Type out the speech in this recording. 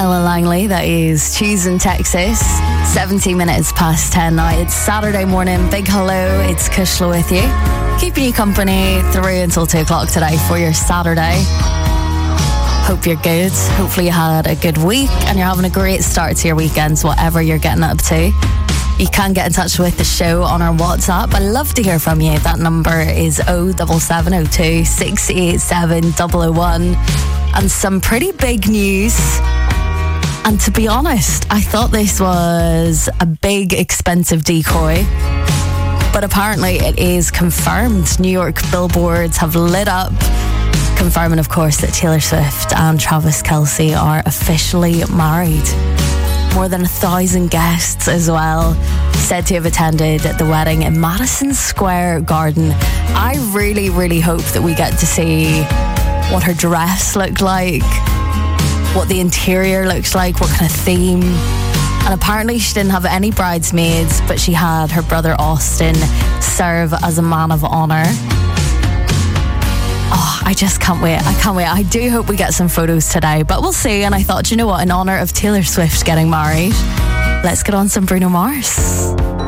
Ella Langley, that is Choosing Texas. 17 minutes past 10 now. It's Saturday morning. Big hello, it's Kushla with you. Keeping you company through until 2 o'clock today for your Saturday. Hope you're good. Hopefully you had a good week and you're having a great start to your weekends, whatever you're getting up to. You can get in touch with the show on our WhatsApp. I'd love to hear from you. That number is 07702 687 001. And some pretty big news. And to be honest, I thought this was a big, expensive decoy. But apparently it is confirmed. New York billboards have lit up, confirming, of course, that Taylor Swift and Travis Kelce are officially married. More than 1,000 guests as well said to have attended the wedding in Madison Square Garden. I really, really hope that we get to see what her dress looked like, what the interior looks like, what kind of theme. And apparently she didn't have any bridesmaids, but she had her brother Austin serve as a man of honour. Oh, I just can't wait. I can't wait. I do hope we get some photos today, but we'll see. And I thought, you know what, in honour of Taylor Swift getting married, let's get on some Bruno Mars.